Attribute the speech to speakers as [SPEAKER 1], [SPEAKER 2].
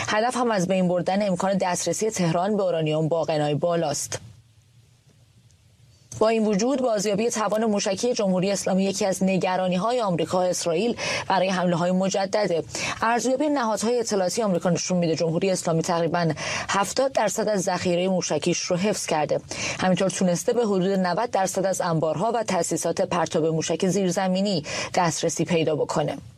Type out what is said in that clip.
[SPEAKER 1] هدف هم از بین بردن امکان دسترسی تهران به اورانیوم با غنای بالاست. با این وجود بازیابی توان موشکی جمهوری اسلامی یکی از نگرانی‌های آمریکا و اسرائیل برای حمله‌های مجدده. ارزیابی نهادهای اطلاعاتی آمریکا نشون میده جمهوری اسلامی تقریباً 70% از ذخیره موشکیش رو حفظ کرده. همینطور تونسته به حدود 90% از انبارها و تأسیسات پرتاب موشک زیرزمینی دسترسی پیدا بکنه.